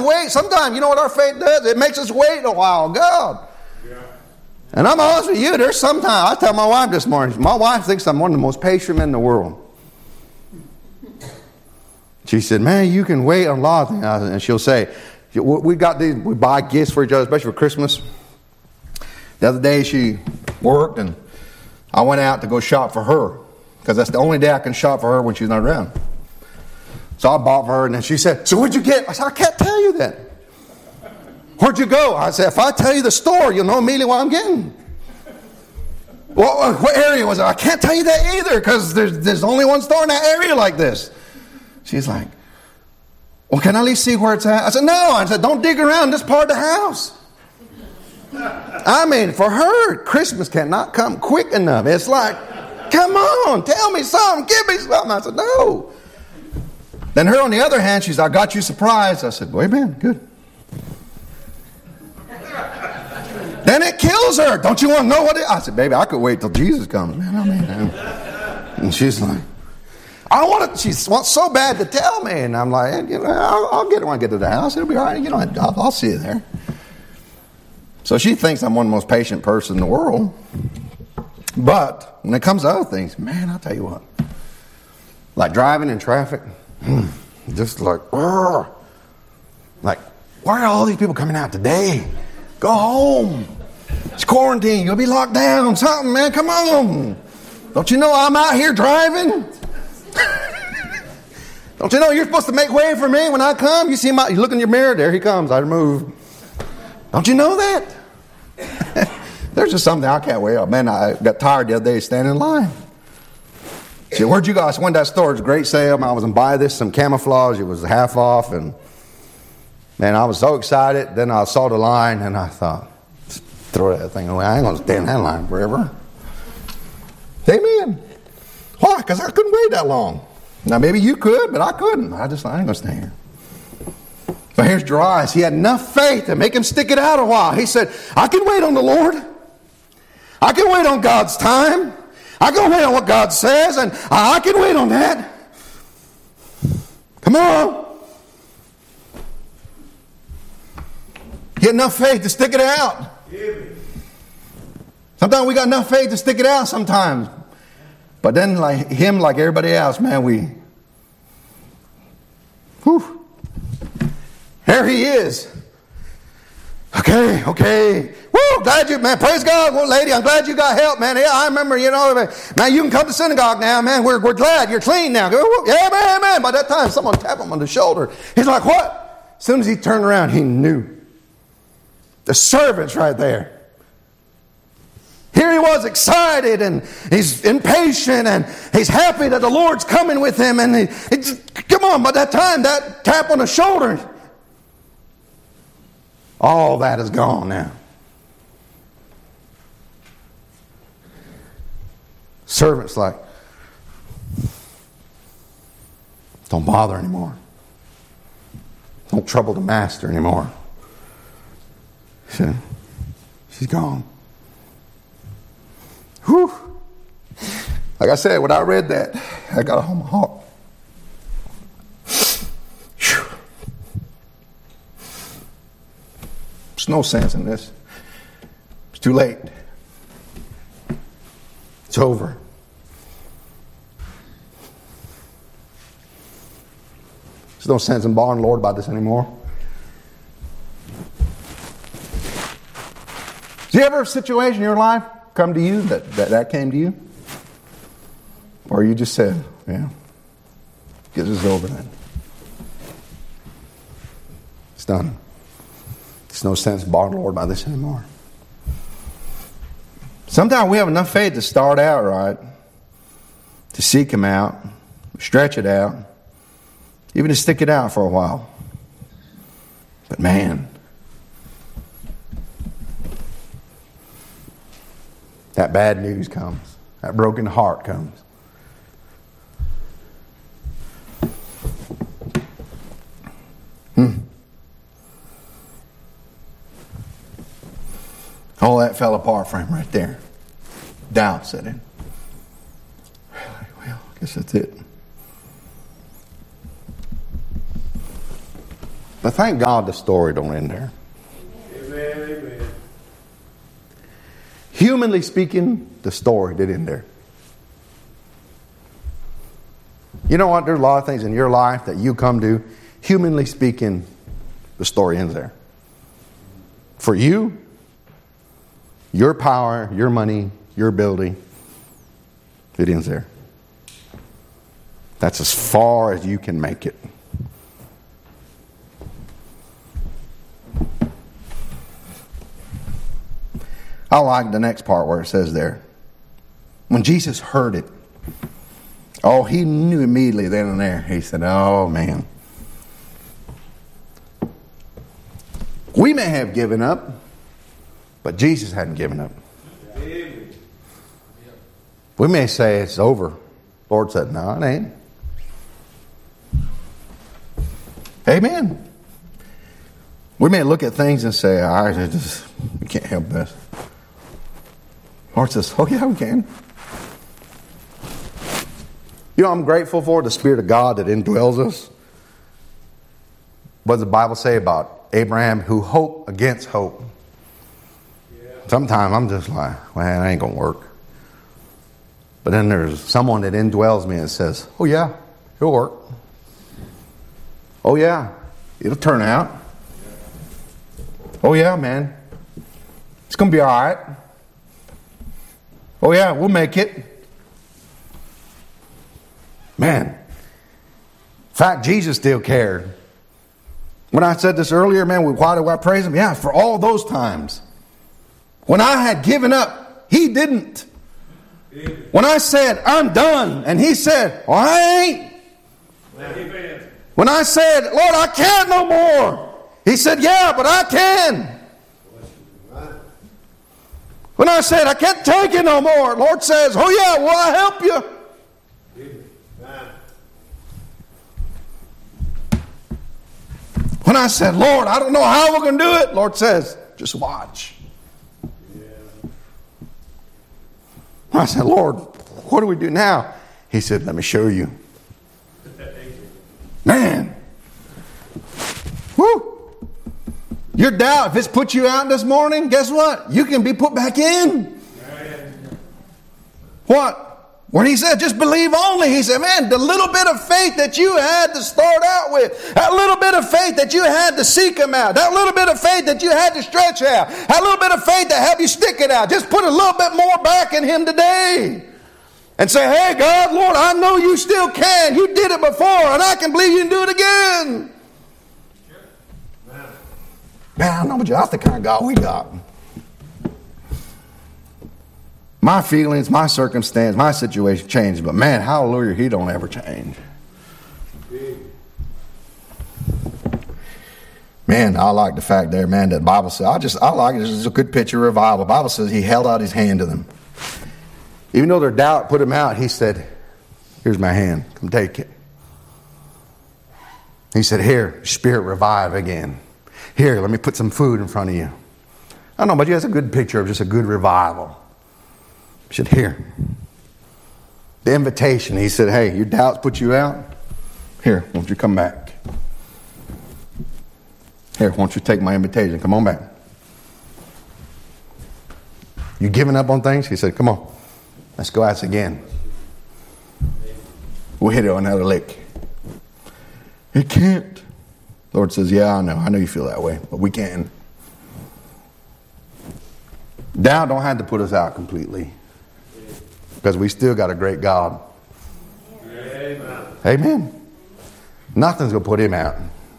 wait. Sometimes, you know what our faith does? It makes us wait a while. God. Yeah. And I'm honest with you, there's sometimes, I tell my wife this morning, my wife thinks I'm one of the most patient men in the world. She said, man, you can wait on a lot of things. And she'll say, we buy gifts for each other, especially for Christmas. The other day she worked and I went out to go shop for her. Because that's the only day I can shop for her when she's not around. So I bought for her and then she said, so what'd you get? I said, I can't tell you that. Where'd you go? I said, if I tell you the store, you'll know immediately what I'm getting. Well, what area was it? I can't tell you that either because there's only one store in that area like this. She's like, well, can I at least see where it's at? I said, no. I said, don't dig around this part of the house. I mean, for her, Christmas cannot come quick enough. It's like, come on, tell me something. Give me something. I said, no. Then her, on the other hand, she's, I got you surprised. I said, wait a minute, good. Then it kills her. Don't you want to know what it is? I said, baby, I could wait till Jesus comes, man. I mean, and she's like, she wants so bad to tell me. And I'm like, you know, I'll get it when I get to the house. It'll be all right. You know, I'll see you there. So she thinks I'm one of the most patient person in the world. But when it comes to other things, man, I'll tell you what. Like driving in traffic, just like, why are all these people coming out today? Go home. It's quarantine. You'll be locked down. Something, man. Come on. Don't you know I'm out here driving? Don't you know you're supposed to make way for me when I come? You see you look in your mirror. There he comes. I move. Don't you know that? There's just something I can't wait. Oh, man, I got tired the other day standing in line. She said, where'd you go? I went to that store. It was a great sale. I was going to buy some camouflage. It was half off. And man, I was so excited. Then I saw the line and I thought, throw that thing away. I ain't going to stand in that line forever. Amen. Why? Because I couldn't wait that long. Now, maybe you could, but I couldn't. I ain't going to stand here. But here's Darius. He had enough faith to make him stick it out a while. He said, I can wait on the Lord. I can wait on God's time. I can wait on what God says, and I can wait on that. Come on. He had enough faith to stick it out. Sometimes we got enough faith to stick it out sometimes. But then like everybody else, man, there he is. Okay. Woo, glad you, man, praise God. Well, lady, I'm glad you got help, man. Yeah, I remember, man, you can come to synagogue now, man. We're glad you're clean now. Yeah, man. By that time, someone tapped him on the shoulder. He's like, what? As soon as he turned around, he knew. The servant's right there. Here he was excited and he's impatient and he's happy that the Lord's coming with him. And come on, by that time, that tap on the shoulder, all that is gone now. Servant's like, don't bother anymore. Don't trouble the master anymore. She's gone. Whew. Like I said, when I read that, I got a hold of my heart. Whew. There's no sense in this. It's too late. It's over. There's no sense in bothering the Lord about this anymore. Is there ever a situation in your life come to you that came to you? Or you just said, yeah, get this over then. It's done. There's no sense in bothering the Lord about this anymore. Sometimes we have enough faith to start out right, to seek Him out, stretch it out, even to stick it out for a while. But man, that bad news comes. That broken heart comes. All that fell apart for him right there. Doubt set in. Well, I guess that's it. But thank God the story don't end there. Amen, amen. Humanly speaking, the story did end there. You know what? There's a lot of things in your life that you come to. Humanly speaking, the story ends there. For you, your power, your money, your ability, it ends there. That's as far as you can make it. I like the next part where it says there, when Jesus heard it, oh, he knew immediately then and there. He said, oh, man. We may have given up, but Jesus hadn't given up. We may say it's over. Lord said, no, it ain't. Amen. We may look at things and say, we can't help this. Lord says, oh yeah, we can. You know, I'm grateful for the Spirit of God that indwells us. What does the Bible say about Abraham who hoped against hope? Yeah. Sometimes I'm just like, well, it ain't going to work. But then there's someone that indwells me and says, oh yeah, it'll work. Oh yeah, it'll turn out. Oh yeah, man. It's going to be all right. Oh yeah, we'll make it. Man. In fact, Jesus still cared. When I said this earlier, man, why do I praise Him? Yeah, for all those times. When I had given up, He didn't. When I said, I'm done, and He said, well, I ain't. Amen. When I said, Lord, I can't no more, He said, yeah, but I can. When I said, I can't take it no more, Lord says, oh yeah, will I help you? When I said, Lord, I don't know how we're going to do it, Lord says, just watch. When I said, Lord, what do we do now? He said, let me show you. Man. Woo. Your doubt, if it's put you out this morning, guess what? You can be put back in. What? When He said, just believe only, He said, man, the little bit of faith that you had to start out with, that little bit of faith that you had to seek Him out, that little bit of faith that you had to stretch out, that little bit of faith that helped you stick it out, just put a little bit more back in Him today. And say, hey, God, Lord, I know you still can. You did it before, and I can believe you can do it again. Man, I know, but that's the kind of God we got. My feelings, my circumstance, my situation changed, but man, hallelujah, He don't ever change. Man, I like the fact there, man, that the Bible says, I like it. This is a good picture of revival. The Bible says He held out His hand to them. Even though their doubt put Him out, He said, here's my hand, come take it. He said, here, Spirit, revive again. Here, let me put some food in front of you. I don't know, but that's a good picture of just a good revival. He said, here. The invitation. He said, hey, your doubts put you out. Here, won't you come back? Here, won't you take my invitation? Come on back. You giving up on things? He said, come on. Let's go at it again. We'll hit it on another lick. It can't. Lord says, yeah, I know you feel that way, but we can. Doubt don't have to put us out completely, because we still got a great God. Amen. Amen. Nothing's going to put Him out.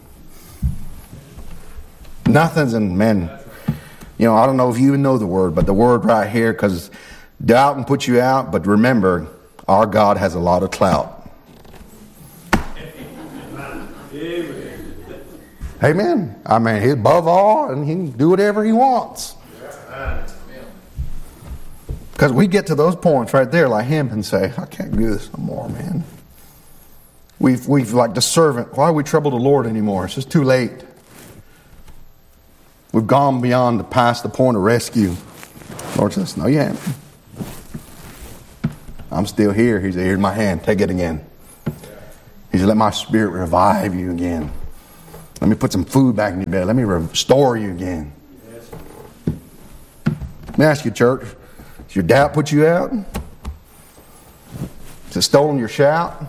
Nothing's in men. You know, I don't know if you even know the word, but the word right here, because doubt can put you out, but remember, our God has a lot of clout. Amen. I mean, He's above all, and He can do whatever He wants. Because we get to those points right there like him and say, I can't do this no more, man. We've like the servant. Why do we trouble the Lord anymore? It's just too late. We've gone beyond past the point of rescue. The Lord says, no, you haven't. I'm still here. He said, here's my hand. Take it again. He said, let my Spirit revive you again. Let me put some food back in your bed. Let me restore you again. Let me ask you, church, has your doubt put you out? Has it stolen your shout?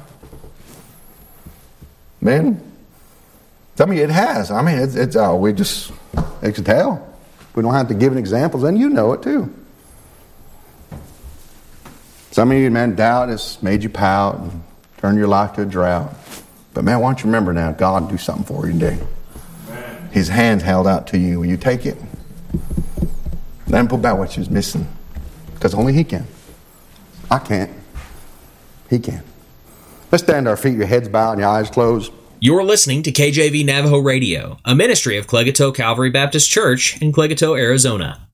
Man, tell me it has. I mean, it's we can tell. We don't have to give an examples, and you know it too. Some of you, man, doubt has made you pout and turn your life to a drought. But man, why don't you remember now, God do something for you today. His hand's held out to you. Will you take it? Let him put back what you're missing. Because only he can. I can't. He can. Let's stand to our feet, your heads bowed and your eyes closed. You're listening to KJV Navajo Radio, a ministry of Clegato Calvary Baptist Church in Clegato, Arizona.